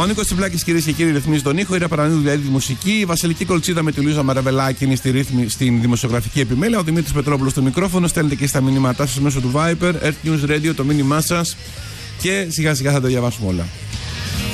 Ο Νίκος Τσιβλάκης, κυρίες και κύριοι, ρυθμίζει τον ήχο. Η Ρα Παρανίδου διαδίδει τη μουσική. Η Βασιλική Κολτσίδα με τη Λουίζα Μαραβελάκη είναι στην δημοσιογραφική επιμέλεια. Ο Δημήτρης Πετρόπουλος στο μικρόφωνο. Στέλνετε και στα μηνύματά σας μέσω του Viber, Earth News Radio, το μήνυμά σας. Και σιγά σιγά θα τα διαβάσουμε όλα.